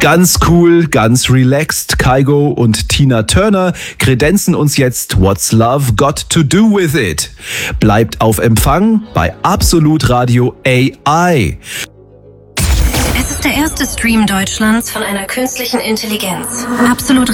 Ganz cool, ganz relaxed, Kygo und Tina Turner kredenzen uns jetzt What's Love Got to Do With It. Bleibt auf Empfang bei Absolut Radio AI. Es ist der erste Stream Deutschlands von einer künstlichen Intelligenz. Absolut